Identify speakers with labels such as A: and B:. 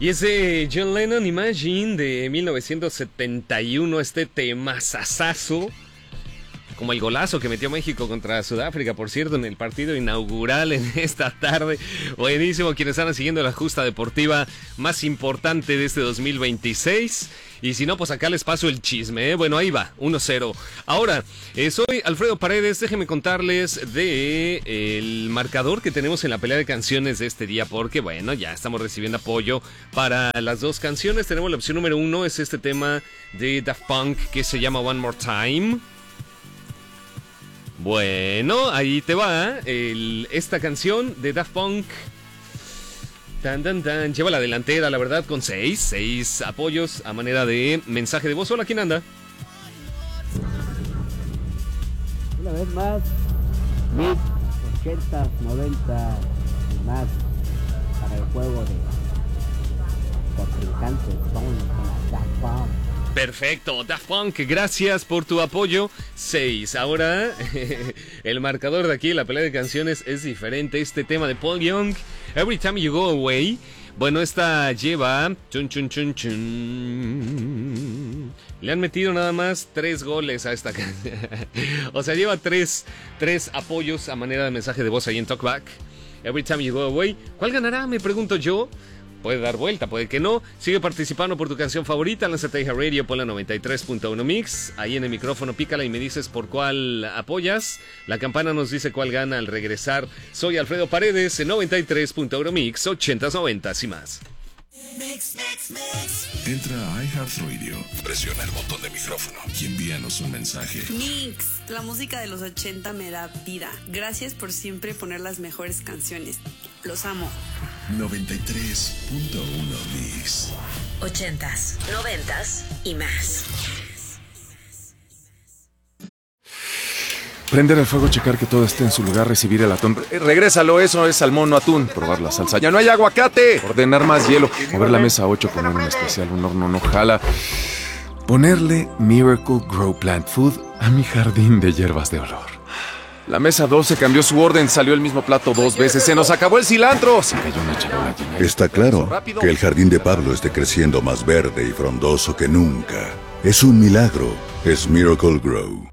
A: Y es de John Lennon, Imagine, de 1971, este temazazazo, como el golazo que metió México contra Sudáfrica, por cierto, en el partido inaugural en esta tarde. Buenísimo, quienes están siguiendo la justa deportiva más importante de este 2026. Y si no, pues acá les paso el chisme, ¿eh? Bueno, ahí va, 1-0. Ahora, soy Alfredo Paredes, déjenme contarles de el marcador que tenemos en la pelea de canciones de este día, porque bueno, ya estamos recibiendo apoyo para las dos canciones. Tenemos la opción número 1, es este tema de Daft Punk que se llama One More Time. Bueno, ahí te va esta canción de Daft Punk. Lleva la delantera, la verdad, con 6 apoyos a manera de mensaje de voz. Hola, ¿quién anda?
B: Una vez más, 80, 90 y más para el juego de contrincantes. Vámonos con la Daft Punk.
A: Perfecto, Daft Punk, gracias por tu apoyo. 6. Ahora, el marcador de aquí, la pelea de canciones es diferente. Este tema de Paul Young, Every Time You Go Away. Bueno, esta lleva... Chun, chun, chun, chun. Le han metido nada más 3 goles a esta canción. O sea, lleva 3 apoyos a manera de mensaje de voz ahí en Talkback. Every Time You Go Away. ¿Cuál ganará? Me pregunto yo. Puede dar vuelta, puede que no. Sigue participando por tu canción favorita. Lánzate a Radio, ponla 93.1 Mix. Ahí en el micrófono pícala y me dices por cuál apoyas. La campana nos dice cuál gana al regresar. Soy Alfredo Paredes en 93.1 Mix, 80s, 90s y más.
C: Entra a iHeartRadio, presiona el botón de micrófono y envíanos un mensaje.
D: Mix, la música de los 80 me da vida. Gracias por siempre poner las mejores canciones. Los amo.
C: 93.1 Mix.
E: 80s, 90s y más.
F: Prender el fuego, checar que todo esté en su lugar, recibir el atún. Regrésalo, eso es salmón, no atún. Probar la salsa. ¡Ya no hay aguacate! Ordenar más hielo. Mover la mesa 8, poner un especial, un horno no jala. Ponerle Miracle Grow Plant Food a mi jardín de hierbas de olor. La mesa 12 cambió su orden, salió el mismo plato 2 veces. ¡Se nos acabó el cilantro! Se cayó una charola llena.
G: Está claro que el jardín de Pablo esté creciendo más verde y frondoso que nunca. Es un milagro. Es Miracle Grow.